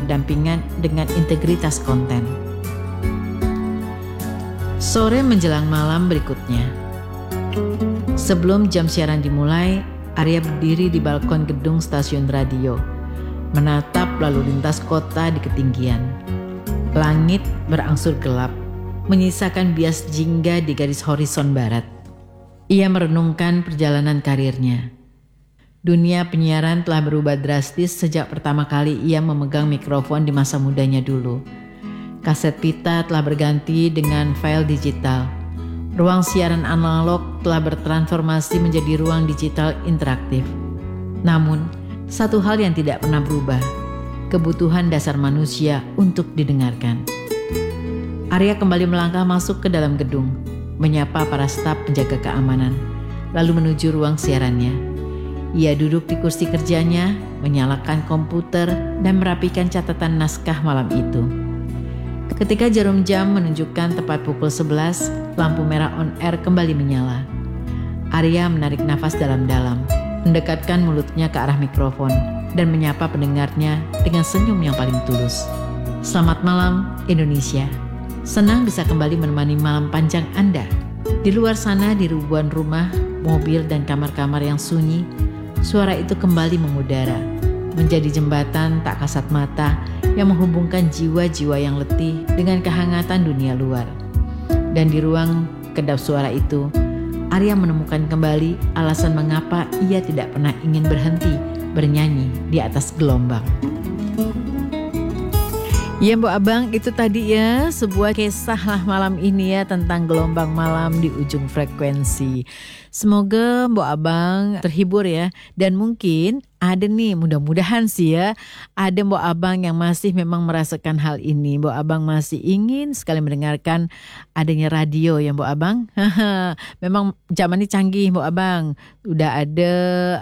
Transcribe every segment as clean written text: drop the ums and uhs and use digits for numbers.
berdampingan dengan integritas konten. Sore menjelang malam berikutnya. Sebelum jam siaran dimulai, Arya berdiri di balkon gedung stasiun radio, menatap lalu lintas kota di ketinggian. Langit berangsur gelap, menyisakan bias jingga di garis horizon barat. Ia merenungkan perjalanan karirnya. Dunia penyiaran telah berubah drastis sejak pertama kali ia memegang mikrofon di masa mudanya dulu. Kaset pita telah berganti dengan file digital. Ruang siaran analog telah bertransformasi menjadi ruang digital interaktif. Namun, satu hal yang tidak pernah berubah, kebutuhan dasar manusia untuk didengarkan. Arya kembali melangkah masuk ke dalam gedung, menyapa para staf penjaga keamanan, lalu menuju ruang siarannya. Ia duduk di kursi kerjanya, menyalakan komputer, dan merapikan catatan naskah malam itu. Ketika jarum jam menunjukkan tepat pukul 11, lampu merah on air kembali menyala. Arya menarik nafas dalam-dalam, mendekatkan mulutnya ke arah mikrofon, dan menyapa pendengarnya dengan senyum yang paling tulus. Selamat malam, Indonesia. Senang bisa kembali menemani malam panjang Anda. Di luar sana, di ribuan rumah, mobil, dan kamar-kamar yang sunyi, suara itu kembali mengudara, menjadi jembatan tak kasat mata yang menghubungkan jiwa-jiwa yang letih dengan kehangatan dunia luar. Dan di ruang kedap suara itu, Arya menemukan kembali alasan mengapa ia tidak pernah ingin berhenti bernyanyi di atas gelombang. Ya Mbok Abang, itu tadi ya sebuah kisah lah malam ini ya tentang gelombang malam di ujung frekuensi. Semoga Mbok Abang terhibur ya, dan mungkin ada nih, mudah-mudahan sih ya, ada Mbok Abang yang masih memang merasakan hal ini. Mbok Abang masih ingin sekali mendengarkan adanya radio ya Mbok Abang. Memang zaman ini canggih Mbok Abang. Udah ada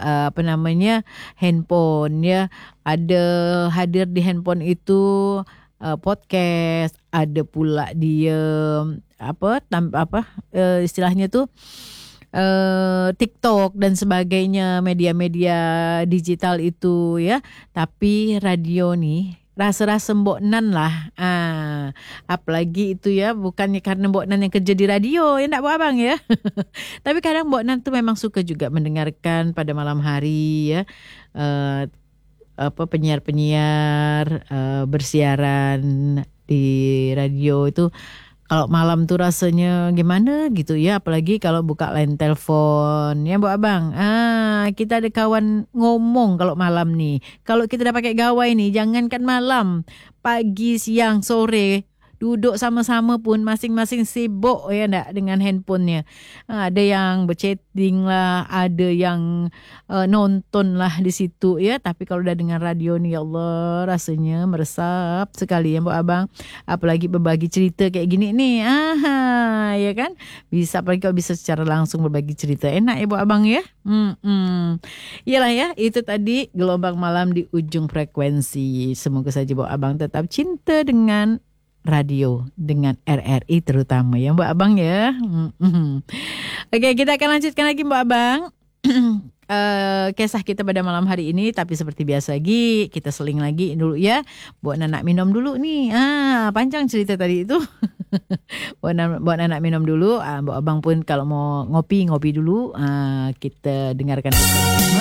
handphone ya. Ada hadir di handphone itu podcast, ada pula dia istilahnya tuh TikTok dan sebagainya, media-media digital itu ya. Tapi radio nih rasa-rasa Mbok Nan lah. Apalagi itu ya, bukannya karena Mbok Nan yang kerja di radio ya, enggak Mbok Abang ya. Tapi kadang Mbok Nan tuh memang suka juga mendengarkan pada malam hari ya. Penyiar-penyiar bersiaran di radio itu kalau malam tuh rasanya gimana gitu ya, apalagi kalau buka line telepon ya Mbok Abang. Kita ada kawan ngomong kalau malam nih. Kalau kita udah pakai gawai nih, jangankan malam, pagi, siang, sore, duduk sama-sama pun masing-masing sibuk ya enggak dengan handphonenya. Ada yang berchatting lah, ada yang nonton lah di situ ya. Tapi kalau udah dengan radio nih, ya Allah, rasanya meresap sekali ya Mbok Abang. Apalagi berbagi cerita kayak gini nih. Ya kan? Bisa, apalagi kalau bisa secara langsung berbagi cerita. Enak ya Mbok Abang ya. Iyalah ya, itu tadi gelombang malam di ujung frekuensi. Semoga saja Mbok Abang tetap cinta dengan radio, dengan RRI terutama ya Mbak Abang ya. Oke, kita akan lanjutkan lagi Mbak Abang. Kisah kita pada malam hari ini, tapi seperti biasa lagi kita seling lagi dulu ya. Buat anak minum dulu nih. Panjang cerita tadi itu. Buat anak minum dulu. Mbak Abang pun kalau mau ngopi dulu. Kita dengarkan bersama.